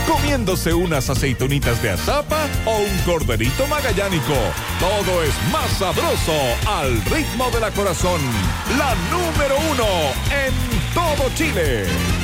comiéndose unas aceitunitas de azapa o un corderito magallánico. Todo es más sabroso al ritmo de la Corazón, la número 1 en todo Chile.